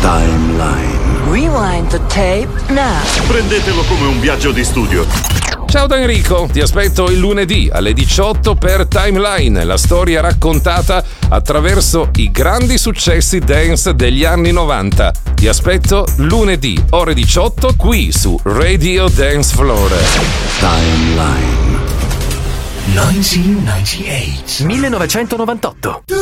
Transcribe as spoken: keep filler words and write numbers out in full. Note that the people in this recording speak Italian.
Timeline. Rewind the tape now. Prendetelo come un viaggio di studio. Ciao da Enrico, ti aspetto il lunedì alle diciotto per Timeline, la storia raccontata attraverso i grandi successi dance degli anni novanta. Ti aspetto lunedì, ore diciotto, qui su Radio Dance Floor. Timeline. millenovecentonovantotto